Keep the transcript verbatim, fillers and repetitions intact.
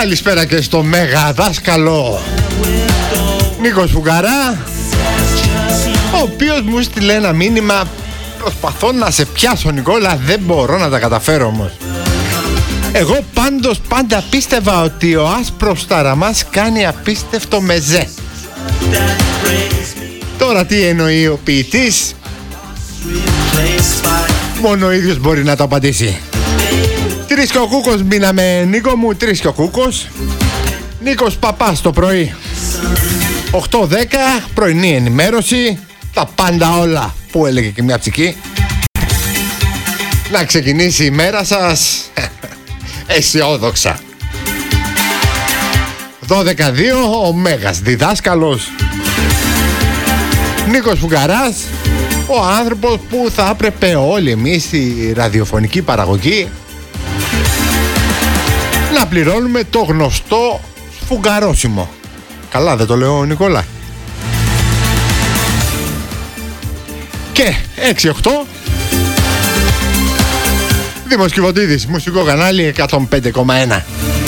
Καλησπέρα και στο μέγα δάσκαλο Νίκος Φουγκαρά, ο οποίος μου στείλε ένα μήνυμα. Προσπαθώ να σε πιάσω, Νικόλα, δεν μπορώ να τα καταφέρω όμως. Εγώ πάντως πάντα πίστευα ότι ο άσπρος ταραμάς κάνει απίστευτο μεζέ. Τώρα τι εννοεί ο ποιητής, μόνο ο ίδιος μπορεί να το απαντήσει. Τρεις και ο Κούκος μείναμε, Νίκο μου, τρεις και ο Κούκος. Νίκος Παπάς το πρωί, οκτώ δέκα, πρωινή ενημέρωση. Τα πάντα όλα που έλεγε και μια ψυχή. Να ξεκινήσει η μέρα σας αισιόδοξα. δώδεκα δύο, ο μέγας διδάσκαλος Νίκος Φουγκαράς, ο άνθρωπος που θα έπρεπε όλοι εμείς στη ραδιοφωνική παραγωγή να πληρώνουμε το γνωστό σφουγγαρόσιμο. Καλά δεν το λέω, Νικόλα? Και έξι οκτώ Δήμος Κιβωτίδης, μουσικό κανάλι εκατόν πέντε κόμμα ένα.